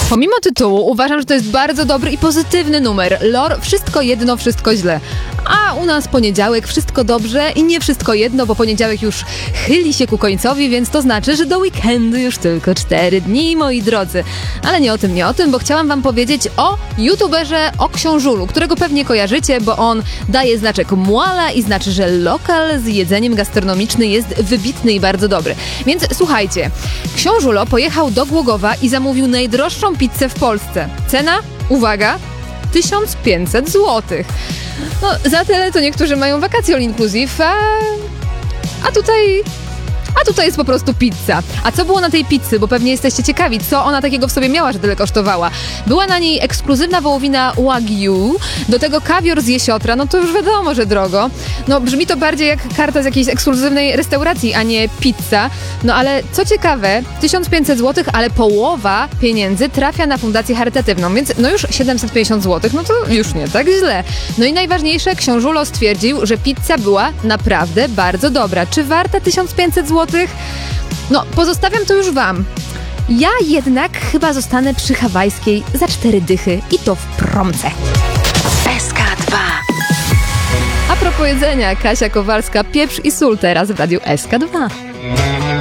Pomimo tytułu uważam, że to jest bardzo dobry i pozytywny numer. Lor, wszystko jedno, wszystko źle. A u nas poniedziałek, wszystko dobrze i nie wszystko jedno, bo poniedziałek już chyli się ku końcowi, więc to znaczy, że do weekendu już tylko 4 dni, moi drodzy. Ale nie o tym, bo chciałam wam powiedzieć o youtuberze, o Książulu, którego pewnie kojarzycie, bo on daje znaczek Muala i znaczy, że lokal z jedzeniem gastronomicznym jest wybitny i bardzo dobry. Więc słuchajcie, Książulo pojechał do Głogowa i zamówił najdroższą pizzę w Polsce. Cena? Uwaga! 1500 zł. No, za tyle to niektórzy mają wakacje all inclusive, a tutaj jest po prostu pizza. A co było na tej pizzy? Bo pewnie jesteście ciekawi, co ona takiego w sobie miała, że tyle kosztowała. Była na niej ekskluzywna wołowina Wagyu, do tego kawior z jesiotra, no to już wiadomo, że drogo. No brzmi to bardziej jak karta z jakiejś ekskluzywnej restauracji, a nie pizza. No ale co ciekawe, 1500 zł, ale połowa pieniędzy trafia na fundację charytatywną, więc no już 750 zł, no to już nie tak źle. No i najważniejsze, Książulo stwierdził, że pizza była naprawdę bardzo dobra. Czy warta 1500 zł? No, pozostawiam to już wam. Ja jednak chyba zostanę przy hawajskiej za 4 dychy i to w promce. SK2. A propos jedzenia, Kasia Kowalska, pieprz i sól teraz w radiu SK2.